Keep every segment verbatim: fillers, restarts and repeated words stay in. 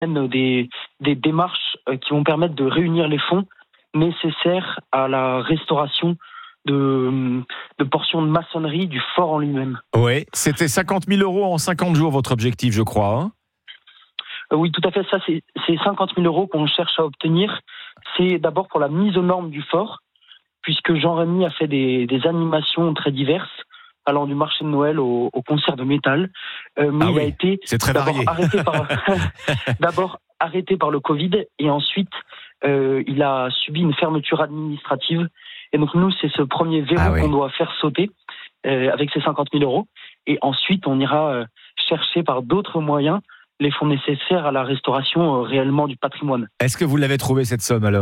des, des démarches qui vont permettre de réunir les fonds nécessaires à la restauration de, de portions de maçonnerie du fort en lui-même. Oui, c'était cinquante mille euros en cinquante jours votre objectif, je crois. Hein euh, oui, tout à fait. Ça, c'est, c'est cinquante mille euros qu'on cherche à obtenir. C'est d'abord pour la mise aux normes du fort, puisque Jean-Rémy a fait des, des animations très diverses, allant du marché de Noël au, au concert de métal. Euh, mais ah il oui, a été c'est très d'abord varié. arrêté par d'abord arrêté par le Covid et ensuite euh, il a subi une fermeture administrative. Et donc nous, c'est ce premier verrou ah oui. qu'on doit faire sauter euh, avec ces cinquante mille euros. Et ensuite, on ira euh, chercher par d'autres moyens les fonds nécessaires à la restauration euh, réellement du patrimoine. Est-ce que vous l'avez trouvé cette somme alors ?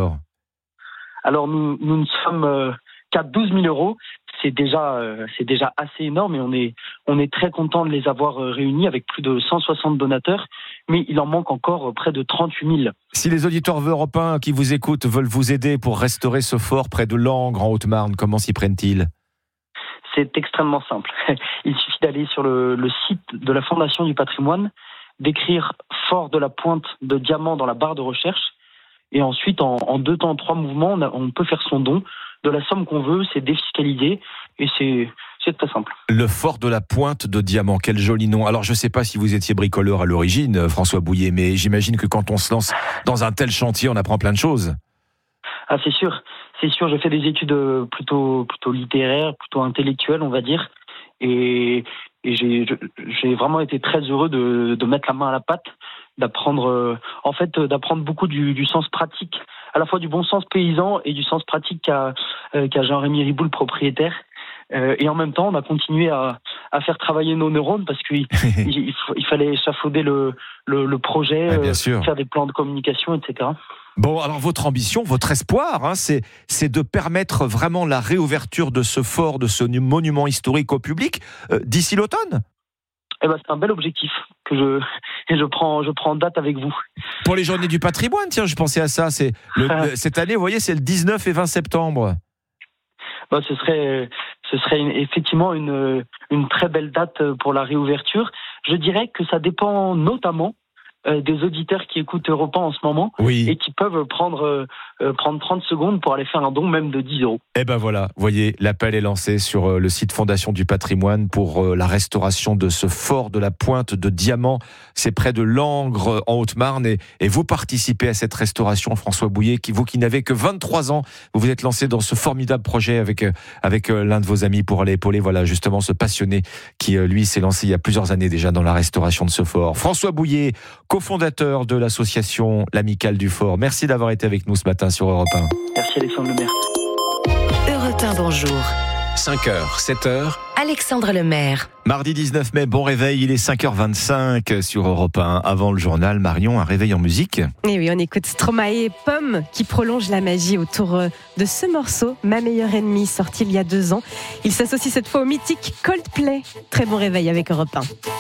Alors nous, nous ne sommes euh, qu'à douze mille euros. C'est déjà, euh, c'est déjà assez énorme et on est, on est très content de les avoir euh, réunis avec plus de cent soixante donateurs. Mais il en manque encore euh, près de trente-huit mille. Si les auditeurs européens qui vous écoutent veulent vous aider pour restaurer ce fort près de Langres en Haute-Marne, comment s'y prennent-ils ? C'est extrêmement simple. Il suffit d'aller sur le, le site de la Fondation du patrimoine, d'écrire Fort de la Pointe de Diamant dans la barre de recherche. Et ensuite, en, en deux temps, trois mouvements, on, a, on peut faire son don de la somme qu'on veut, c'est défiscalisé et c'est, c'est très simple. Le fort de la Pointe de Diamant, quel joli nom. Alors je ne sais pas si vous étiez bricoleur à l'origine, François Bouillet, mais j'imagine que quand on se lance dans un tel chantier, on apprend plein de choses. Ah, c'est sûr, c'est sûr, j'ai fait des études plutôt, plutôt littéraires, plutôt intellectuelles, on va dire, et, et j'ai, j'ai vraiment été très heureux de, de mettre la main à la pâte, d'apprendre, euh, en fait, d'apprendre beaucoup du, du sens pratique, à la fois du bon sens paysan et du sens pratique qu'a, euh, qu'a Jean-Rémy Riboud, le propriétaire. Euh, et en même temps, on a continué à, à faire travailler nos neurones parce qu'il il, il, il fallait échafauder le, le, le projet, ouais, bien euh, sûr. faire des plans de communication, et cetera. Bon, alors votre ambition, votre espoir, hein, c'est, c'est de permettre vraiment la réouverture de ce fort, de ce monument historique au public euh, d'ici l'automne. Eh ben, c'est un bel objectif que je, et je prends, je prends date avec vous. Pour les journées du patrimoine, tiens, je pensais à ça. C'est le, le, cette année, vous voyez, c'est le dix-neuf et vingt septembre. Ben, ce serait, ce serait une, effectivement une, une très belle date pour la réouverture. Je dirais que ça dépend notamment euh, des auditeurs qui écoutent Europe un en ce moment oui. et qui peuvent prendre, euh, prendre trente secondes pour aller faire un don même de dix euros. Eh ben voilà, vous voyez, l'appel est lancé sur le site Fondation du patrimoine pour la restauration de ce fort de la Pointe de Diamant. C'est près de Langres en Haute-Marne et, et vous participez à cette restauration, François Bouillet, qui, vous qui n'avez que vingt-trois ans, vous vous êtes lancé dans ce formidable projet avec, avec l'un de vos amis pour aller épauler, voilà, justement ce passionné qui, lui, s'est lancé il y a plusieurs années déjà dans la restauration de ce fort. François Bouillet, cofondateur de l'association L'Amicale du Fort. Merci d'avoir été avec nous ce matin sur Europe un. Merci Alexandre Lemaire. Europe un, bonjour. cinq heures, sept heures. Alexandre Lemaire. Mardi dix-neuf mai, bon réveil, il est cinq heures vingt-cinq sur Europe un. Avant le journal, Marion, un réveil en musique. Et oui, on écoute Stromae et Pomme qui prolonge la magie autour de ce morceau, Ma meilleure ennemie, sorti il y a deux ans. Il s'associe cette fois au mythique Coldplay. Très bon réveil avec Europe un.